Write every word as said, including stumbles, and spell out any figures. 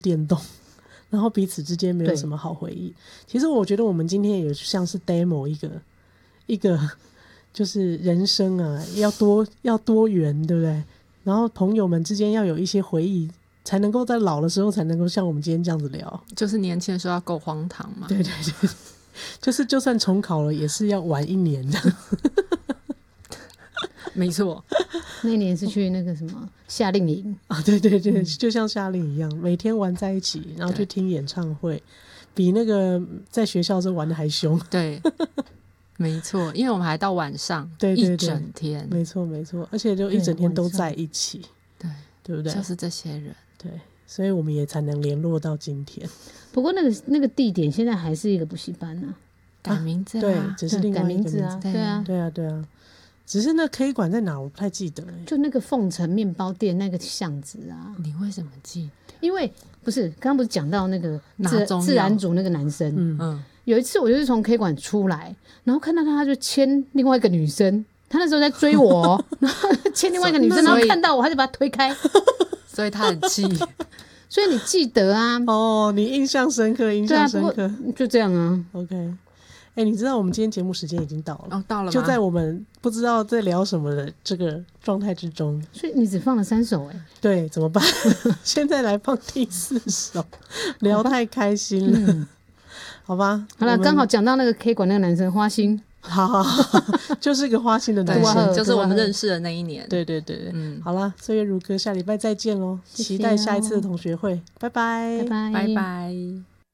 电动，然后彼此之间没有什么好回忆。其实我觉得我们今天也像是 demo 一个一个就是人生啊，要多要多元，对不对？然后朋友们之间要有一些回忆，才能够在老的时候才能够像我们今天这样子聊。 就是年轻的时候要够荒唐嘛。 对对对，就是就算重考了也是要晚一年的。 没错， 那一年是去那个什么夏令营啊，对对对、嗯、就像夏令一样，每天玩在一起，然后去听演唱会，比那个在学校时候玩的还凶。 对，没错，因为我们还到晚上， 对对对， 一整天， 没错没错，而且就一整天都在一起， 对对不对？ 就是这些人， 对，所以我们也才能联络到今天。 不过那个那个地点现在还是一个补习班啊， 改名字啊， 对，只是另外一个名字啊，对啊， 对啊，对啊。只是那 K 馆在哪我不太记得、欸、 就那个凤城面包店那个巷子啊。 你为什么记得？ 因为不是刚刚不是讲到那个 自, 自然组那个男生，嗯嗯，有一次我就是从 K 馆出来，然后看到他他就牵另外一个女生，他那时候在追我然后牵另外一个女生，然后看到我他就把他推开， 所以他很气。 所以你记得啊？ 哦，你印象深刻，印象深刻， 啊、就这样啊。 OK。哎、欸，你知道我们今天节目时间已经到了， 哦，到了吗？ 就在我们不知道在聊什么的这个状态之中， 所以你只放了三首哎、欸， 对，怎么办？现在来放第四首，聊太开心了，嗯、好吧？ 好了，刚好讲到那个 K 馆那个男生花心， 好好好，就是个花心的男生， 就是我们认识的那一年。 对对对对，嗯，好了，岁月如歌，下礼拜再见喽，期待下一次的同学会，拜拜， 拜拜， 拜拜。